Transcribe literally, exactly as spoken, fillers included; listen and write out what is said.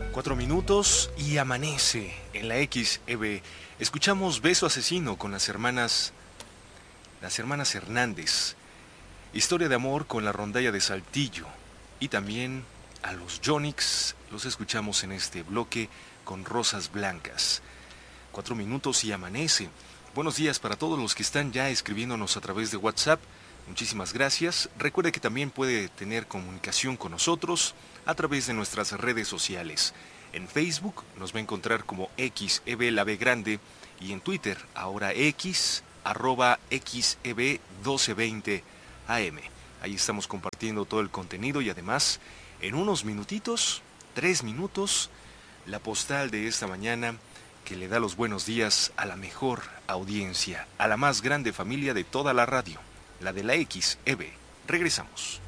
Cuatro minutos y amanece en la X E B. Escuchamos Beso Asesino con las hermanas, las hermanas Hernández. Historia de amor con la rondalla de Saltillo. Y también a los Yonix los escuchamos en este bloque con Rosas Blancas. Cuatro minutos y amanece. Buenos días para todos los que están ya escribiéndonos a través de WhatsApp. Muchísimas gracias. Recuerde que también puede tener comunicación con nosotros a través de nuestras redes sociales. En Facebook nos va a encontrar como X E B La B Grande y en Twitter ahora X arroba X E B doce veinte A M. Ahí estamos compartiendo todo el contenido y además en unos minutitos, tres minutos, la postal de esta mañana que le da los buenos días a la mejor audiencia, a la más grande familia de toda la radio, la de la X E B. Regresamos.